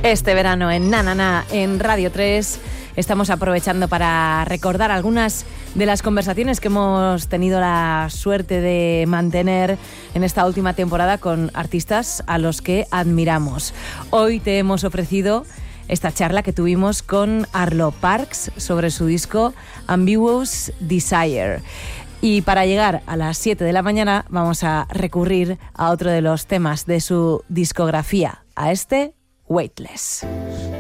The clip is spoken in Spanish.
Este verano en Na Na Na en Radio 3 estamos aprovechando para recordar algunas de las conversaciones que hemos tenido la suerte de mantener en esta última temporada con artistas a los que admiramos. Hoy te hemos ofrecido esta charla que tuvimos con Arlo Parks sobre su disco Ambiguous Desire. Y para llegar a las 7 de la mañana vamos a recurrir a otro de los temas de su discografía, a este Weightless.